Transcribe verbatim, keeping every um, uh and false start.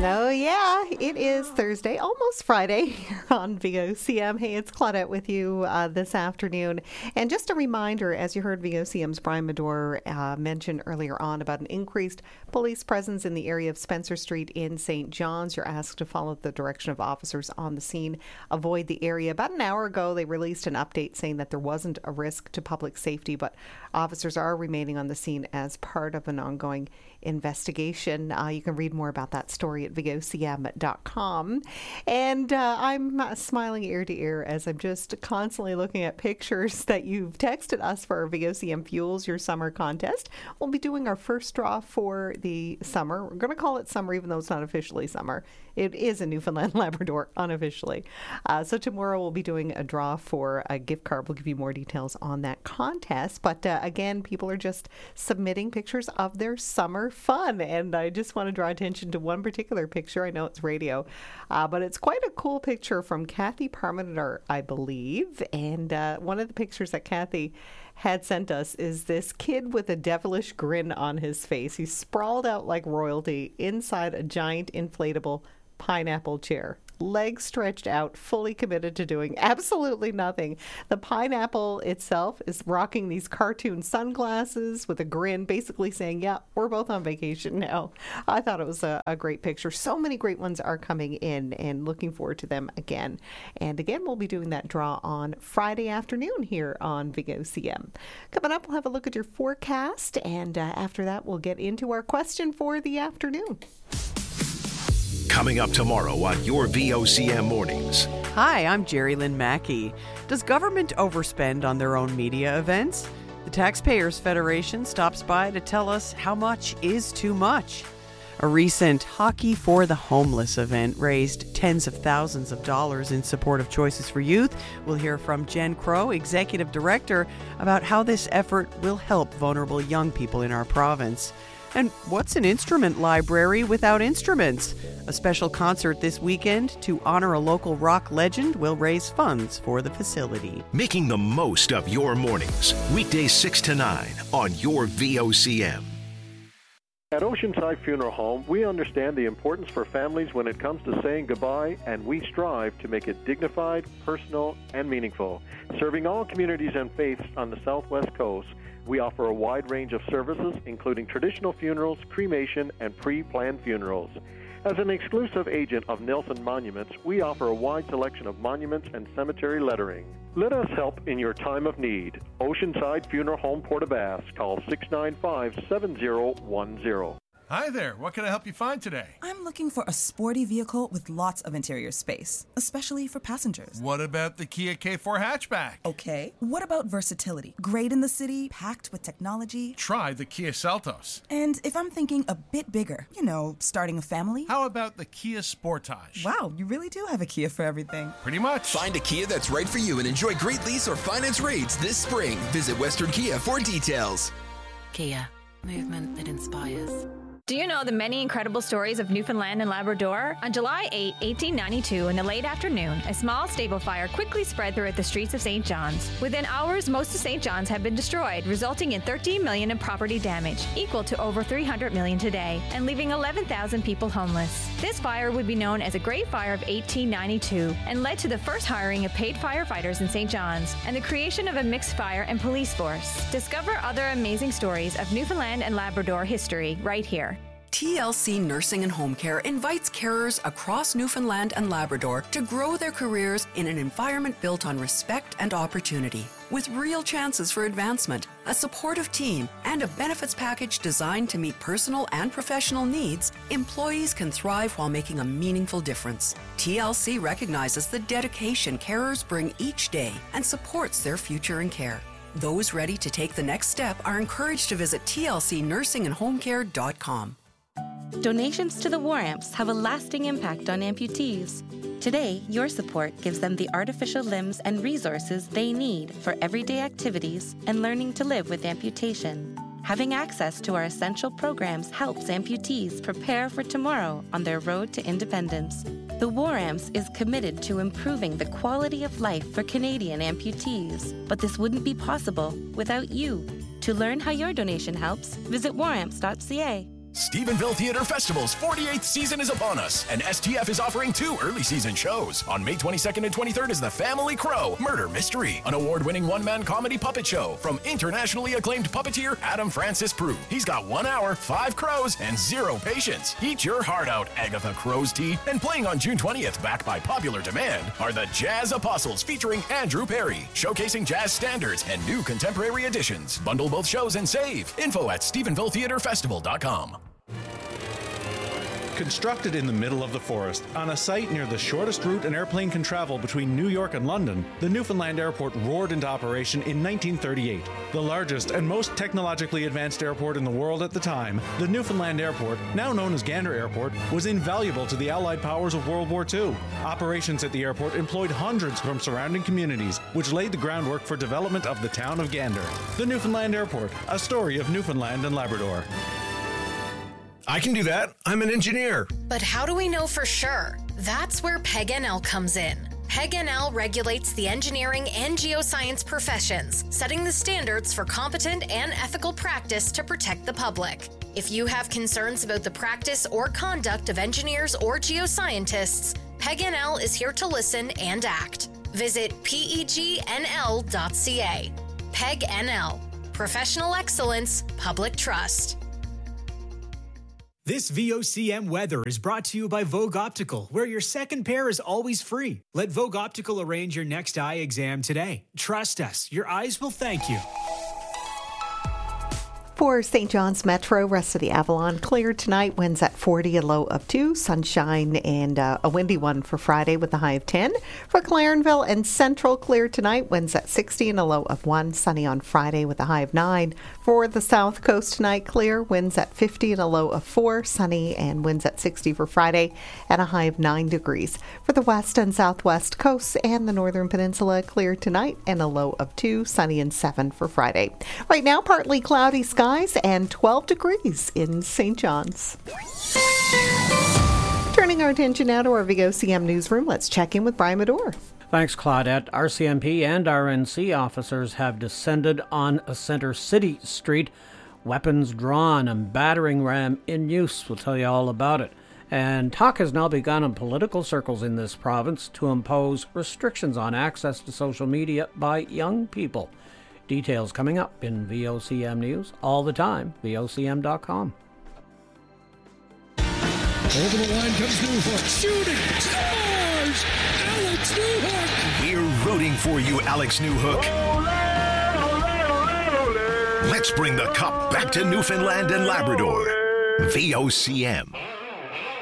Oh, yeah, it is Thursday, almost Friday here on V O C M. Hey, it's Claudette with you uh, this afternoon. And just a reminder, as you heard V O C M's Brian Medor uh, mention earlier on about an increased police presence in the area of Spencer Street in Saint John's, you're asked to follow the direction of officers on the scene, avoid the area. About an hour ago, they released an update saying that there wasn't a risk to public safety, but officers are remaining on the scene as part of an ongoing investigation. Uh, you can read more about that story at V O C M dot com. And uh, I'm uh, smiling ear to ear as I'm just constantly looking at pictures that you've texted us for our V O C M Fuels Your Summer contest. We'll be doing our first draw for the summer. We're going to call it summer even though it's not officially summer. It is a Newfoundland Labrador unofficially. Uh, so tomorrow we'll be doing a draw for a gift card. We'll give you more details on that contest. But uh, again, people are just submitting pictures of their summer fun. And I just want to draw attention to one particular picture. I know it's radio, uh, but it's quite a cool picture from Kathy Parmenter, I believe. And uh, one of the pictures that Kathy had sent us is this kid with a devilish grin on his face. He's sprawled out like royalty inside a giant inflatable pineapple chair, legs stretched out, fully committed to doing absolutely nothing. The pineapple itself is rocking these cartoon sunglasses with a grin, basically saying, yeah, we're both on vacation now. I thought it was a, a great picture. So many great ones are coming in and looking forward to them again. And again, we'll be doing that draw on Friday afternoon here on V O C M. Coming up, we'll have a look at your forecast. And uh, after that, we'll get into our question for the afternoon. Coming up tomorrow on your V O C M Mornings. Hi, I'm Jerry Lynn Mackey. Does government overspend on their own media events? The Taxpayers Federation stops by to tell us how much is too much. A recent Hockey for the Homeless event raised tens of thousands of dollars in support of Choices for Youth. We'll hear from Jen Crow, Executive Director, about how this effort will help vulnerable young people in our province. And what's an instrument library without instruments? A special concert this weekend to honor a local rock legend will raise funds for the facility. Making the most of your mornings. Weekdays six to nine on your V O C M. At Oceanside Funeral Home, we understand the importance for families when it comes to saying goodbye, and we strive to make it dignified, personal, and meaningful. Serving all communities and faiths on the Southwest Coast, we offer a wide range of services, including traditional funerals, cremation, and pre-planned funerals. As an exclusive agent of Nelson Monuments, we offer a wide selection of monuments and cemetery lettering. Let us help in your time of need. Oceanside Funeral Home, Port-aux-Basques. Call six nine five, seven zero one zero. Hi there. What can I help you find today? I'm looking for a sporty vehicle with lots of interior space, especially for passengers. What about the Kia K four hatchback? Okay. What about versatility? Great in the city, packed with technology. Try the Kia Seltos. And if I'm thinking a bit bigger, you know, starting a family? How about the Kia Sportage? Wow, you really do have a Kia for everything. Pretty much. Find a Kia that's right for you and enjoy great lease or finance rates this spring. Visit Western Kia for details. Kia, movement that inspires. Do you know the many incredible stories of Newfoundland and Labrador? On July eighth, eighteen ninety-two, in the late afternoon, a small stable fire quickly spread throughout the streets of Saint John's. Within hours, most of Saint John's had been destroyed, resulting in thirteen million dollars in property damage, equal to over three hundred million dollars today, and leaving eleven thousand people homeless. This fire would be known as the Great Fire of eighteen ninety-two and led to the first hiring of paid firefighters in Saint John's and the creation of a mixed fire and police force. Discover other amazing stories of Newfoundland and Labrador history right here. T L C Nursing and Home Care invites carers across Newfoundland and Labrador to grow their careers in an environment built on respect and opportunity. With real chances for advancement, a supportive team, and a benefits package designed to meet personal and professional needs, employees can thrive while making a meaningful difference. T L C recognizes the dedication carers bring each day and supports their future in care. Those ready to take the next step are encouraged to visit T L C nursing and home care dot com. Donations to the War Amps have a lasting impact on amputees. Today, your support gives them the artificial limbs and resources they need for everyday activities and learning to live with amputation. Having access to our essential programs helps amputees prepare for tomorrow on their road to independence. The War Amps is committed to improving the quality of life for Canadian amputees, but this wouldn't be possible without you. To learn how your donation helps, visit war amps dot c a. Stephenville Theater Festival's forty-eighth season is upon us, and S T F is offering two early season shows. On May twenty-second and twenty-third is The Family Crow Murder Mystery, an award-winning one-man comedy puppet show from internationally acclaimed puppeteer Adam Francis Prue. He's got one hour, five crows, and zero patience. Eat your heart out, Agatha Crow's Tea. And playing on June twentieth, backed by popular demand, are the Jazz Apostles featuring Andrew Perry, showcasing jazz standards and new contemporary additions. Bundle both shows and save. Info at Stephenville Theater Festival dot com. Constructed in the middle of the forest, on a site near the shortest route an airplane can travel between New York and London, the Newfoundland Airport roared into operation in nineteen thirty-eight. The largest and most technologically advanced airport in the world at the time, the Newfoundland Airport, now known as Gander Airport, was invaluable to the Allied powers of World War Two. Operations at the airport employed hundreds from surrounding communities, which laid the groundwork for development of the town of Gander. The Newfoundland Airport, a story of Newfoundland and Labrador. I can do that. I'm an engineer. But how do we know for sure? That's where P E G N L comes in. P E G N L regulates the engineering and geoscience professions, setting the standards for competent and ethical practice to protect the public. If you have concerns about the practice or conduct of engineers or geoscientists, P E G N L is here to listen and act. Visit P E G N L dot C A. P E G N L. Professional excellence, public trust. This V O C M weather is brought to you by Vogue Optical, where your second pair is always free. Let Vogue Optical arrange your next eye exam today. Trust us, your eyes will thank you. For Saint John's Metro, rest of the Avalon, clear tonight, winds at forty, a low of two, sunshine and uh, a windy one for Friday with a high of ten. For Clarenville and Central, clear tonight, winds at sixty and a low of one, sunny on Friday with a high of nine. For the South Coast tonight, clear, winds at fifty and a low of four, sunny and winds at sixty for Friday and a high of nine degrees. For the West and Southwest Coasts and the Northern Peninsula, clear tonight and a low of two, sunny and seven for Friday. Right now, partly cloudy skies and twelve degrees in Saint John's. Turning our attention now to our V O C M newsroom, let's check in with Brian Medore. Thanks, Claudette. R C M P and R N C officers have descended on a Center City street. Weapons drawn and battering ram in use. We'll tell you all about it. And talk has now begun in political circles in this province to impose restrictions on access to social media by young people. Details coming up in V O C M News all the time, V O C M dot com. Over the line comes Newhook, shooting, scores! Alex Newhook! We're rooting for you, Alex Newhook. Let's bring the cup back to Newfoundland and Labrador. V O C M.